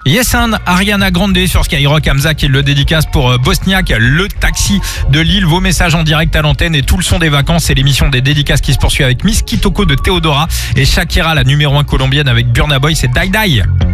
Yes and Ariana Grande sur Skyrock. Hamza qui le dédicace pour Bosniak, le taxi de Lille. Vos messages en direct à l'antenne et tout le son des vacances. C'est l'émission des dédicaces qui se poursuit avec Miss Kitoko de Théodora et Shakira, la numéro 1 colombienne avec Burna Boy. C'est Die Die.